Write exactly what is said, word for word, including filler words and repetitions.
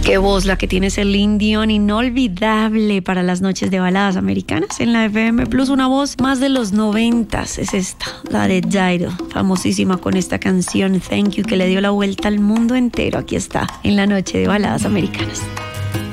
Qué voz la que tiene Celine Dion, inolvidable para las noches de baladas americanas en la F M Plus. Una voz más de los noventas es esta, la de Jairo, famosísima con esta canción Thank You, que le dio la vuelta al mundo entero. Aquí está, en la noche de baladas americanas.